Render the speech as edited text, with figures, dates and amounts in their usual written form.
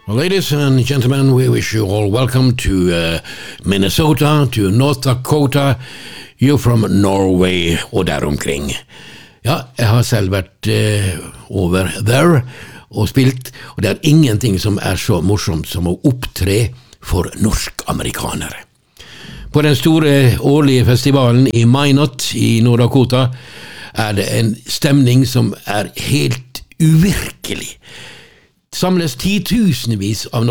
Well, ladies and gentlemen, we wish you all welcome to Minnesota, to North Dakota. You're from Norway og der omkring. Ja, jeg har selv vært over there og spilt, og det er ingenting som er så morsomt som å opptre for norsk-amerikanere. På den store årlige festivalen i Minot i Nord-Dakota er det en stemning som er helt uvirkelig. Samles titusenvis av